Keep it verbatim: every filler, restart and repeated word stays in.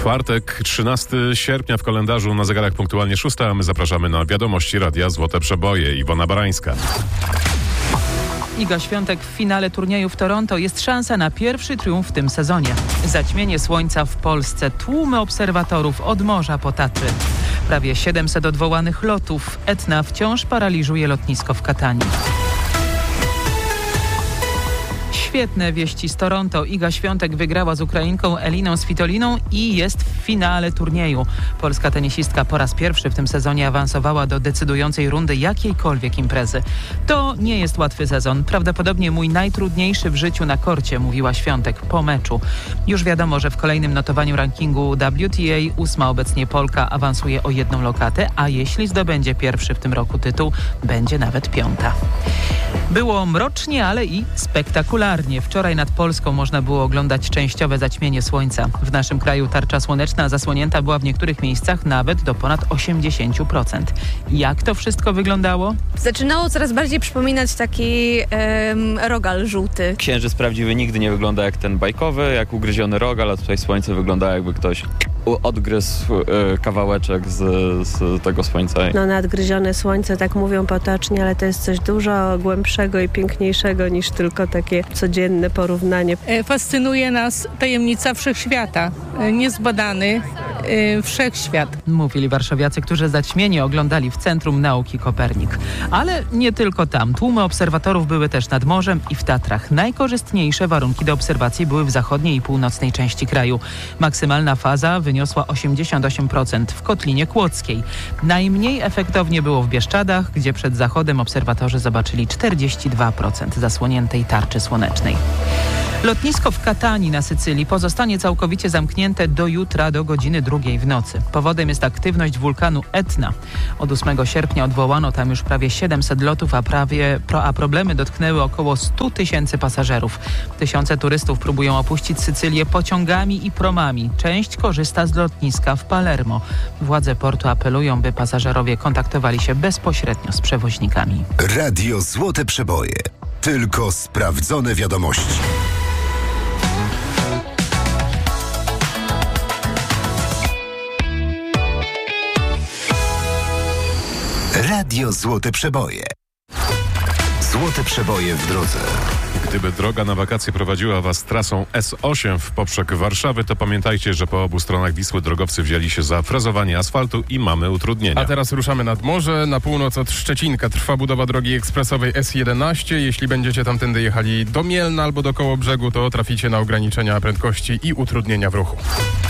Czwartek, trzynastego sierpnia w kalendarzu, na zegarach punktualnie szósta, a my zapraszamy na wiadomości Radia Złote Przeboje. Iwona Barańska. Iga Świątek w finale turnieju w Toronto. Jest szansa na pierwszy triumf w tym sezonie. Zaćmienie słońca w Polsce. Tłumy obserwatorów od morza po Tatry. Prawie siedemset odwołanych lotów. Etna wciąż paraliżuje lotnisko w Katanii. Świetne wieści z Toronto. Iga Świątek wygrała z Ukrainką Eliną Svitoliną i jest w finale turnieju. Polska tenisistka po raz pierwszy w tym sezonie awansowała do decydującej rundy jakiejkolwiek imprezy. To nie jest łatwy sezon. Prawdopodobnie mój najtrudniejszy w życiu na korcie, mówiła Świątek po meczu. Już wiadomo, że w kolejnym notowaniu rankingu W T A ósma obecnie Polka awansuje o jedną lokatę, a jeśli zdobędzie pierwszy w tym roku tytuł, będzie nawet piąta. Było mrocznie, ale i spektakularnie. Wczoraj nad Polską można było oglądać częściowe zaćmienie słońca. W naszym kraju tarcza słoneczna zasłonięta była w niektórych miejscach nawet do ponad osiemdziesiąt procent. Jak to wszystko wyglądało? Zaczynało coraz bardziej przypominać taki em, rogal żółty. Księżyc prawdziwy nigdy nie wygląda jak ten bajkowy, jak ugryziony rogal, a tutaj słońce wygląda, jakby ktoś odgryzł e, kawałeczek z, z tego słońca. No nadgryzione słońce, tak mówią potocznie, ale to jest coś dużo głębszego i piękniejszego niż tylko takie codzienne porównanie. Fascynuje nas tajemnica wszechświata, niezbadany e, wszechświat. Mówili warszawiacy, którzy zaćmienie oglądali w Centrum Nauki Kopernik. Ale nie tylko tam. Tłumy obserwatorów były też nad morzem i w Tatrach. Najkorzystniejsze warunki do obserwacji były w zachodniej i północnej części kraju. Maksymalna faza wyniosła osiemdziesiąt osiem procent w Kotlinie Kłodzkiej. Najmniej efektownie było w Bieszczadach, gdzie przed zachodem obserwatorzy zobaczyli czterdzieści dwa procent zasłoniętej tarczy słonecznej. Lotnisko w Katanii na Sycylii pozostanie całkowicie zamknięte do jutra do godziny drugiej w nocy. Powodem jest aktywność wulkanu Etna. Od ósmego sierpnia odwołano tam już prawie siedemset lotów, a, prawie, a problemy dotknęły około stu tysięcy pasażerów. Tysiące turystów próbują opuścić Sycylię pociągami i promami. Część korzysta z lotniska w Palermo. Władze portu apelują, by pasażerowie kontaktowali się bezpośrednio z przewoźnikami. Radio Złote Przeboje. Tylko sprawdzone wiadomości. Radio Złote Przeboje. Złote Przeboje w drodze. Gdyby droga na wakacje prowadziła Was trasą S osiem w poprzek Warszawy, to pamiętajcie, że po obu stronach Wisły drogowcy wzięli się za frezowanie asfaltu i mamy utrudnienia. A teraz ruszamy nad morze. Na północ od Szczecinka trwa budowa drogi ekspresowej S jedenaście. Jeśli będziecie tamtędy jechali do Mielna albo do Kołobrzegu, to traficie na ograniczenia prędkości i utrudnienia w ruchu.